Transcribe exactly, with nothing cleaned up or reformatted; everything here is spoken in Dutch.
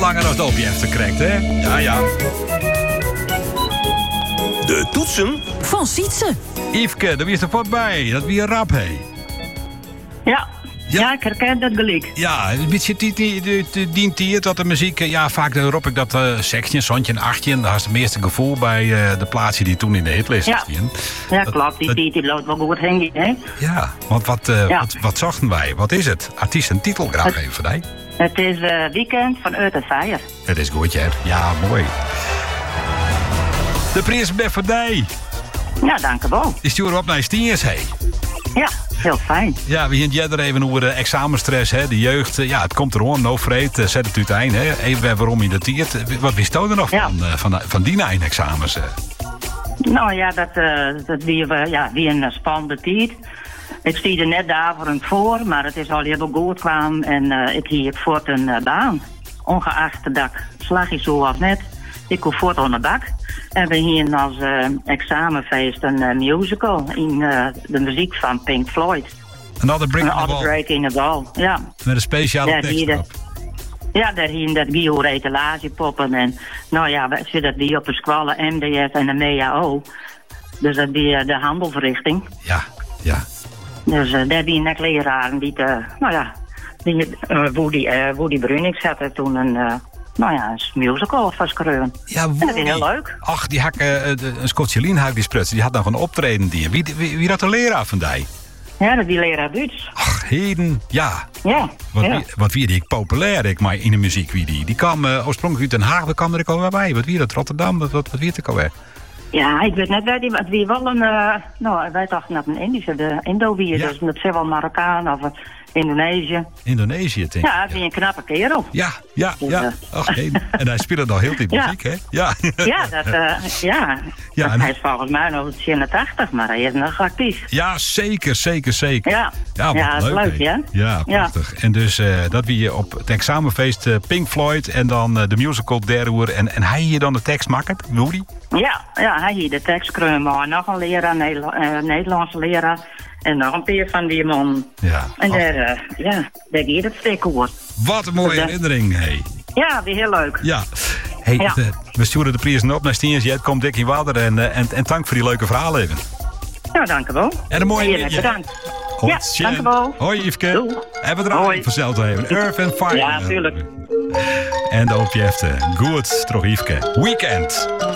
langer als de objecten krijgt, hè? Ja, ja. De toetsen van Sietse. Yveske, daar is er wat bij. Dat wie een rap, hé. Ja. Ja. ja, ik herken dat gelijk. Ja, een beetje dient hier dat de muziek... Ja, vaak roep ik dat uh, zestien, zoontje, achttien. Daar is het meeste gevoel bij uh, de plaatsen die toen in de hitlist ja. stonden. Ja, klopt. Die, die, die loopt wel goed heen, hè? Ja, want wat, uh, ja. wat, wat zochten wij? Wat is het? Artiest en titel graag het, even voor mij. Het is uh, Weekend van Earth and Fire. Het is goed, hè? Ja, mooi. De prijs ben voor mij. Ja, dank u wel. Die sturen op naar Stiens, hé. Ja, heel fijn. Ja, we hebben er even over uh, examenstress, hè, de jeugd. Uh, ja, het komt er gewoon, no vreed, uh, zet het uit eind, hè. Even waarom je dat tiert. Wat wist je er nog ja. van, uh, van, van die eindexamens? Uh? Nou ja, dat, uh, dat wie, uh, ja, wie een spannende tijd. Ik stierde er net daverend voor, maar het is al heel goed kwam en uh, ik hier voort een uh, baan. Ongeacht dat ik slag is zo of net. Ik kom voort aan de bak. En we hier als uh, examenfeest een uh, musical in uh, de muziek van Pink Floyd. Another Break in the Wall. Break in the Wall, ja. Met een speciale daar tekst erop. Ja, daar hier dat Gio etalage poppen. En nou ja, we zitten die op de squallen M D F en de M E A O. Dus dat die uh, de handelsrichting. Ja, ja. Dus uh, daar die net leraren die, uh, nou ja, die, uh, Woody, uh, Woody Brunings had er toen een... Uh, Nou ja, een musical van schreeuwen. Ja, en dat is heel leuk. Ach, die had uh, een Scotjelien had die sprutsen. Die had nog een optreden die. Wie, wie, wie had de leraar van die? Ja, dat is die leraar Duits. Ach, heden, ja. Ja. Wat, ja. Wie, wat wie die populair, ik maar in de muziek wie die. Die kwam uh, oorspronkelijk uit Den Haag, we kwamen er ook alweer bij. Wat wie dat? Rotterdam, wat, wat, wat wie het ook alweer? Ja, ik weet net, wie, wie wel een, uh, nou, wij dachten dat een Indische, de Indo-wier, ja. Dus dat zijn wel Marokkaan of Indonesië. Indonesië, denk ik. Ja, die ja. een knappe kerel. Ja, ja, dus, ja. Uh, Ach, hey. En hij speelde al heel die muziek, ja. hè? Ja, ja, dat, uh, ja. ja en... hij is volgens mij nog eenentachtig, maar hij is nog actief. Ja, zeker, zeker, zeker. Ja, ja, ja dat is leuk, hè? ja. Ja, prachtig. Ja. En dus uh, dat wie je op het examenfeest uh, Pink Floyd en dan uh, de musical derde uur. En, en hij hier dan de tekst maakt, Woody? Ja, ja, hij hier de tekst kreeg, maar nog een leraar, Nederla- uh, Nederlandse leraar. En nog een paar van die man. Ja. En daar, uh, ja, daar geht het stuk hoor. Wat een mooie herinnering, hé. Hey. Ja, die heel leuk. Ja. Hey, ja. De, we sturen de prijzen op naar Stiens. Jij komt dik in water en, uh, en, en dank voor die leuke verhalen even. Nou, dank u wel. En een mooie middag. Bedankt. Ja, dank u wel. Hoi, Yveske. Doei. En we draaien vanzelf even. Earth and Fire. Ja, tuurlijk. En de opjefte. Goed, toch Yveske. Weekend.